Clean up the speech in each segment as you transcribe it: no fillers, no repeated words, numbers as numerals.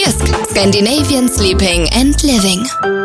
Scandinavian Sleeping and Living.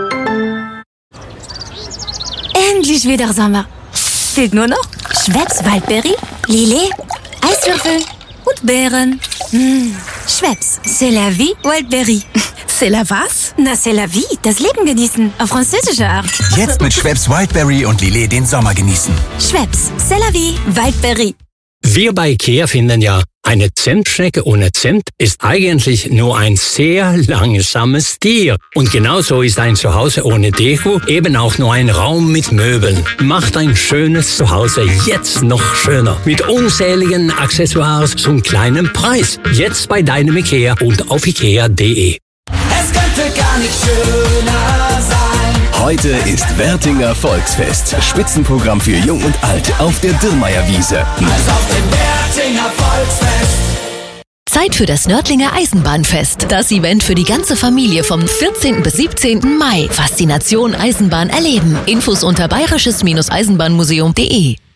Endlich wieder Sommer. Fehlt nur noch Schweppes Waldberry, Lillet, Eiswürfel und Beeren. Schweppes, c'est la vie, Waldberry. C'est la was? Na, c'est la vie, das Leben genießen, auf französische Art. Jetzt mit Schweppes Wildberry und Lillet den Sommer genießen. Schweppes, c'est la vie, Waldberry. Wir bei IKEA finden ja, eine Zimtschnecke ohne Zimt ist eigentlich nur ein sehr langsames Tier. Und genauso ist ein Zuhause ohne Deko eben auch nur ein Raum mit Möbeln. Macht ein schönes Zuhause jetzt noch schöner. Mit unzähligen Accessoires zum kleinen Preis. Jetzt bei deinem IKEA und auf ikea.de. Es könnte gar nicht schöner sein. Heute ist Wertinger Volksfest. Spitzenprogramm für Jung und Alt auf der Dürrmayer-Wiese. Als auf dem Wertinger Volksfest. Zeit für das Nördlinger Eisenbahnfest. Das Event für die ganze Familie vom 14. bis 17. Mai. Faszination Eisenbahn erleben. Infos unter bayerisches-eisenbahnmuseum.de.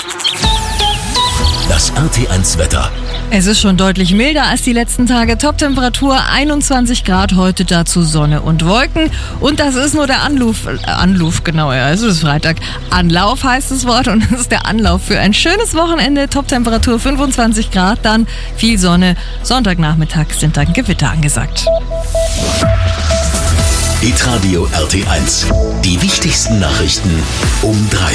Das RT1 Wetter. Es ist schon deutlich milder als die letzten Tage. Toptemperatur 21 Grad, heute dazu Sonne und Wolken. Und das ist nur der Anlauf, genau, ja, es ist Freitag. Anlauf heißt das Wort und es ist der Anlauf für ein schönes Wochenende. Toptemperatur 25 Grad, dann viel Sonne. Sonntagnachmittag sind dann Gewitter angesagt. Hitradio RT1. Die wichtigsten Nachrichten um 3.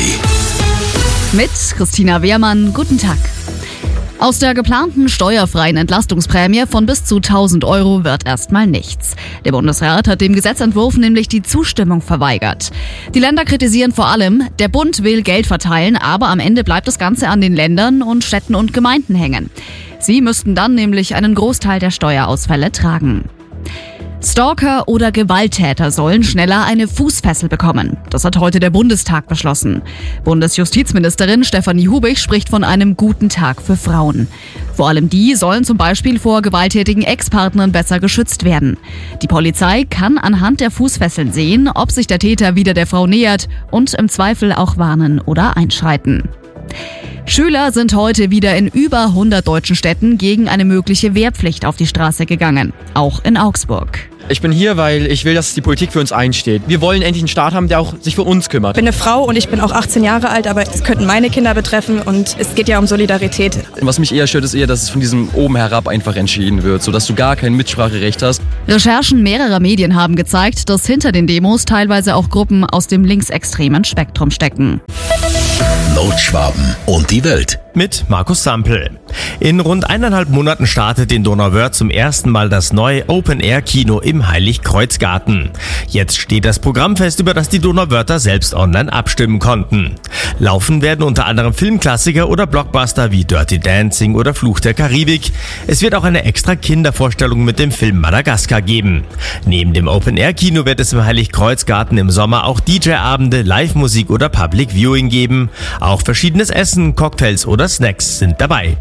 Mit Christina Wehrmann, guten Tag. Aus der geplanten steuerfreien Entlastungsprämie von bis zu 1.000 Euro wird erstmal nichts. Der Bundesrat hat dem Gesetzentwurf nämlich die Zustimmung verweigert. Die Länder kritisieren vor allem, der Bund will Geld verteilen, aber am Ende bleibt das Ganze an den Ländern und Städten und Gemeinden hängen. Sie müssten dann nämlich einen Großteil der Steuerausfälle tragen. Stalker oder Gewalttäter sollen schneller eine Fußfessel bekommen. Das hat heute der Bundestag beschlossen. Bundesjustizministerin Stefanie Hubig spricht von einem guten Tag für Frauen. Vor allem die sollen zum Beispiel vor gewalttätigen Ex-Partnern besser geschützt werden. Die Polizei kann anhand der Fußfesseln sehen, ob sich der Täter wieder der Frau nähert und im Zweifel auch warnen oder einschreiten. Schüler sind heute wieder in über 100 deutschen Städten gegen eine mögliche Wehrpflicht auf die Straße gegangen. Auch in Augsburg. Ich bin hier, weil ich will, dass die Politik für uns einsteht. Wir wollen endlich einen Staat haben, der auch sich für uns kümmert. Ich bin eine Frau und ich bin auch 18 Jahre alt, aber es könnten meine Kinder betreffen und es geht ja um Solidarität. Was mich eher stört, ist eher, dass es von diesem oben herab einfach entschieden wird, sodass du gar kein Mitspracherecht hast. Recherchen mehrerer Medien haben gezeigt, dass hinter den Demos teilweise auch Gruppen aus dem linksextremen Spektrum stecken. Nordschwaben und die Welt. Mit Markus Sampel. In rund 1,5 Monaten startet in Donauwörth zum ersten Mal das neue Open-Air-Kino im Heiligkreuzgarten. Jetzt steht das Programm fest, über das die Donauwörther selbst online abstimmen konnten. Laufen werden unter anderem Filmklassiker oder Blockbuster wie Dirty Dancing oder Fluch der Karibik. Es wird auch eine extra Kindervorstellung mit dem Film Madagaskar geben. Neben dem Open-Air-Kino wird es im Heiligkreuzgarten im Sommer auch DJ-Abende, Live-Musik oder Public Viewing geben. Auch verschiedenes Essen, Cocktails oder Snacks sind dabei.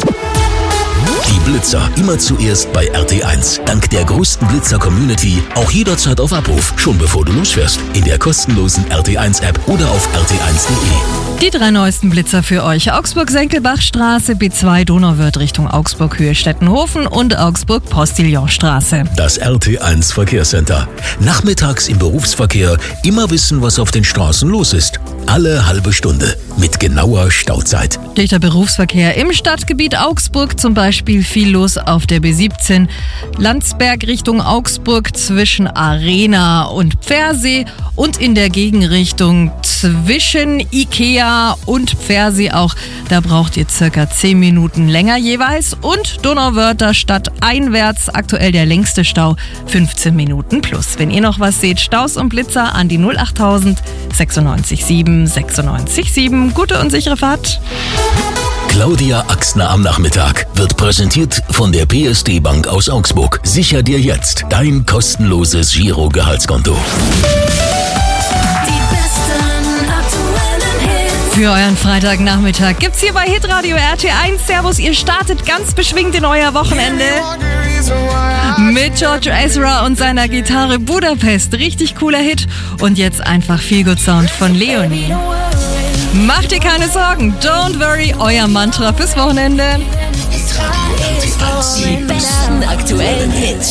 Die Blitzer immer zuerst bei RT1. Dank der größten Blitzer-Community auch jederzeit auf Abruf, schon bevor du losfährst. In der kostenlosen RT1-App oder auf rt1.de. Die 3 neuesten Blitzer für euch. Augsburg-Senckelbachstraße, B2 Donauwörth Richtung Augsburg-Höhe Stettenhofen und Augsburg-Postillonstraße. Das RT1 Verkehrscenter. Nachmittags im Berufsverkehr immer wissen, was auf den Straßen los ist. Alle halbe Stunde mit genauer Stauzeit. Dichter Berufsverkehr im Stadtgebiet Augsburg, zum Beispiel viel los auf der B17 Landsberg Richtung Augsburg zwischen Arena und Pfersee und in der Gegenrichtung zwischen Ikea und Pfersee auch. Da braucht ihr circa 10 Minuten länger jeweils und Donauwörther Stadt einwärts aktuell der längste Stau 15 Minuten plus. Wenn ihr noch was seht, Staus und Blitzer an die 08000 96 7 96 7. Gute und sichere Fahrt. Claudia Axner am Nachmittag wird präsentiert von der PSD Bank aus Augsburg. Sicher dir jetzt dein kostenloses Giro-Gehaltskonto. Für euren Freitagnachmittag gibt's hier bei Hitradio RT1. Servus, ihr startet ganz beschwingt in euer Wochenende. Mit George Ezra und seiner Gitarre Budapest. Richtig cooler Hit. Und jetzt einfach Feel Good Sound von Leonie. Macht dir keine Sorgen. Don't worry, euer Mantra fürs Wochenende. Die besten aktuellen Hits.